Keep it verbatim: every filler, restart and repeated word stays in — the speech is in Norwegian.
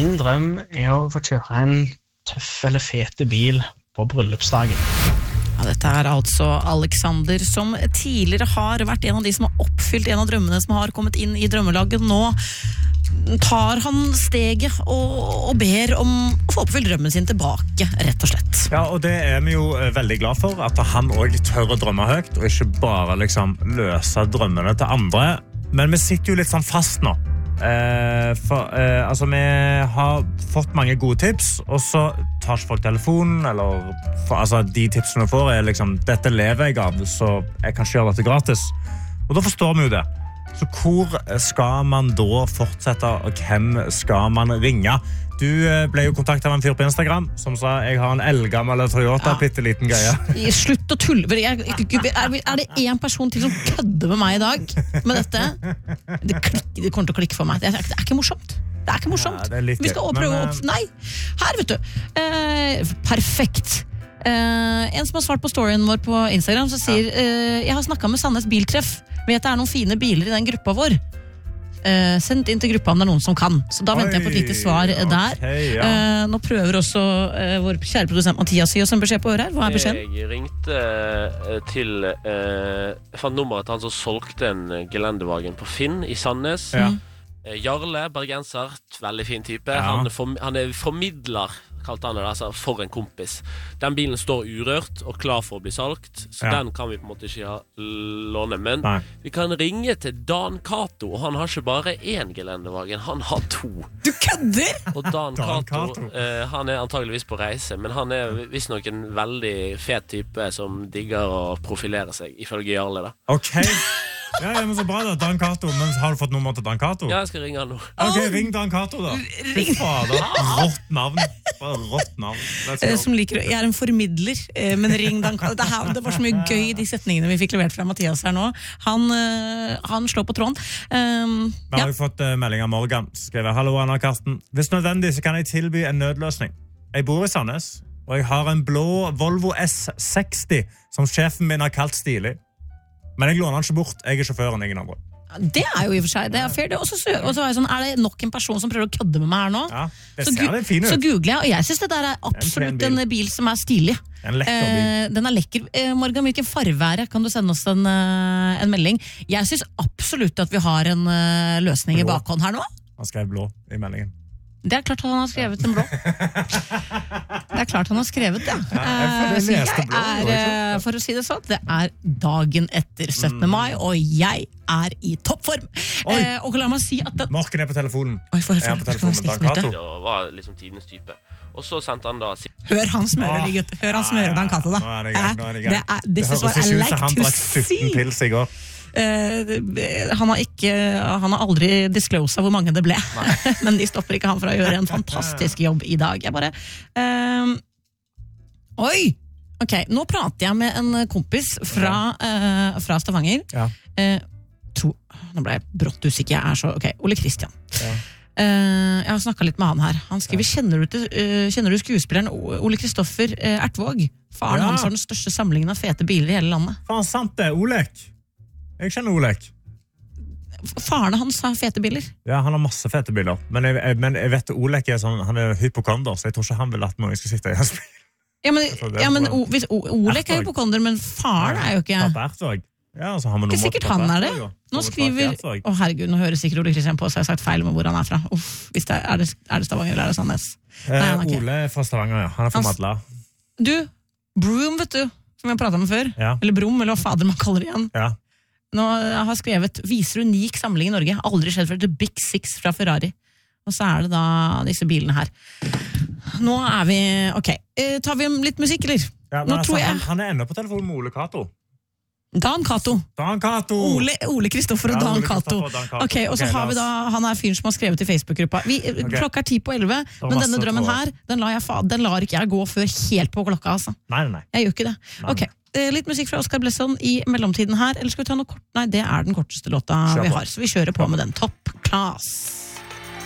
min drøm er å få kjøre en tøff eller fete bil på bryllupsdagen. Ja, dette er altså Alexander, som tidligere har vært en av de som har oppfylt en av drømmene som har kommet inn i drømmelaget. Nå tar han steget og, og ber om å få oppfylt drømmen sin tilbake, rett og slett. Ja, og det er vi jo veldig glad for, at han også tør å drømme høyt, og ikke bare liksom løse drømmene til andre. Men vi sitter jo litt sånn fast nå. Eh, for, eh, altså, vi har fått mange gode tips, og så tar ikke folk telefonen, eller for, altså, de tipsene vi får er liksom, dette lever jeg av, så jeg kan ikke gjøre dette gratis. Og da forstår vi jo det. Så hvor skal man da fortsette, og hvem skal man ringe? Du ble jo kontaktet av en fyr på Instagram som sa, jeg har en eldgammel Toyota, ja. Pitteliten greie. Slutt å tulle. Jeg, er det en person til som kødder med meg i dag med dette? Det, klikker, det kommer til å klikke for meg. Det er, det er ikke morsomt. Det er ikke morsomt. Ja, det er litt, vi skal prøve å opp... Nei, her vet du. Eh, perfekt. Uh, en som har svart på storyen vår på Instagram, så sier uh, jeg har snakket med Sandnes Biltreff, vet det er noen fine biler i den gruppa vår. Uh, sendt inn til gruppa om det er noen som kan. Så da Oi, venter jeg på et lite svar okay, der. Ja. Uh, nå prøver også uh, vår kjære produsent Mathias å gi oss en beskjed på øret her. Hva er beskjeden? Jeg ringte uh, til uh, Jeg fant nummeret til han som solgte en gelendevagen på Finn i Sandnes. Ja. uh, Jarle, bergenser, veldig fin type. Ja. Han, form, han er formidler, kalte han det, altså, for en kompis. Den bilen står urørt og klar for å bli salgt, så ja. Den kan vi på en måte ikke ha låne, men Nei. Vi kan ringe til Dan Kato, og han har ikke bare én gelendevagen, han har to. Du kødder? Og Dan, Dan Kato, Kato. Uh, han er antageligvis på reise, men han er visst nok en veldig fet type som digger å profilere seg, ifølge Jarle da. Ok. Ja, ja, men så bra da, Dan Kato. Men har du fått nummer til Dan Kato? Ja, jeg skal ringe han nå. Ok, ring Dan Kato da. Fy fader, rått navn. Bare rått navn. Som liker, jeg er en formidler, men ring Dan Kato. Det, her, det var så mye gøy i de setningene vi fikk levert fra Mathias her nå. Han, han slår på tråden. Um, vi har jo ja. fått uh, melding av Morgan. Skriver, hallo Anna og Karsten. Hvis nødvendig så kan jeg tilby en nødløsning. Jeg bor i Sandnes, og jeg har en blå Volvo S seksti som sjefen min har kalt stilig. Men jeg låner han ikke bort, jeg er sjåføren, ingen andre. Det er jo i og for seg, det er fair det. Og så er, jeg sånn, er det nok en person som prøver å kødde med meg her nå? Ja, det så, ser det fin ut. Så googler jeg, og jeg synes det der er absolutt en, en bil som er stilig. En lekker bil. Eh, den er lekker. Eh, Morgan, hvilken farve er det? Kan du sende oss en, uh, en melding? Jeg synes absolutt at vi har en uh, løsning blå. I bakhånd her nå. Han skrev blå i meldingen. Det er klart at han har skrevet en blå. Det er klart han har skrevet det. Ja, jeg, så jeg er, for å si det sånn, det er dagen etter syttende mai, og jeg er i toppform. Eh, og la meg si at det... Marken er på telefonen. Oi, for, for, er på telefonen med Dan Kato. Det var liksom tidens type. Og så sendte han da... Hør han smører, ah, gutt. Hør han smører Dan Kato, da. Nå er det gøy, nå er det gøy. Det, er, det, det høres ikke ut som han drakk sytten pils i går. Uh, han har ikke Han har aldri discloset hvor mange det ble. Men de stopper ikke han fra å gjøre en fantastisk jobb i dag. Jeg bare uh, Oi! Ok, nå prater jeg med en kompis fra, uh, fra Stavanger. Ja. uh, to, Nå ble jeg brått usikker. Jeg er så, ok, Ole Kristian. Ja. Uh, jeg har snakket litt med han her. Han skriver, kjenner du, til, uh, kjenner du skuespilleren Ole Kristoffer uh, Ertvåg? Faren ja. hans har den største samlingen av fete biler i hele landet. Faen sant det, Olek. Jeg kjenner Olek. Faren hans har fete biler. Ja, han har masse fete biler. Men jeg, jeg, men jeg vet Olek er sånn, han er hypokonder, så jeg tror ikke han vil at mange skal sitte i hans bil. Ja, men, ja, men o, hvis, o, Olek er hypokonder, men faren er jo ikke... Pappa Ertvåg. Ja, så har vi noe ikke sikkert han er det. Nå skriver... Å oh, herregud, nå hører sikkert Ole Kristian på, så jeg har sagt feil med hvor han er fra. Uff, hvis det er, er, det, er det Stavanger eller er det Sandnes? Eh, Nei, er Ole er fra Stavanger, ja. Han er fra Hans... Madla. Du, Broom, vet du, som vi har pratet med før. Ja. Eller Brom, eller hva fader man kaller det igjen. Ja. Nå har skrevet, viser unik samling i Norge. Aldri skjedd for The Big Six fra Ferrari. Og så er det da disse bilene her. Nå er vi, ok, eh, tar vi litt musikk, eller? Ja, men altså, jeg... han, han er ennå på telefonen med Ole Kato. Dan Kato. Dan Kato. Ole, Ole Kristoffer og ja, Dan Ole Kato. Og Dan Kato. Ok, og så okay, har vi da, han er fyren som har skrevet i Facebook-gruppa. Vi, okay. Klokka er ti på elleve, men denne drømmen her, den lar, jeg, den lar ikke jeg gå før helt på klokka, altså. Nei, nei. Jeg gjør ikke det. Nei. Ok. Litt musikk fra Oscar Blesson i mellomtiden her. Eller skal vi ta noe kort? Nei, det er den korteste låta vi har, så vi kjører på med den. Top Class.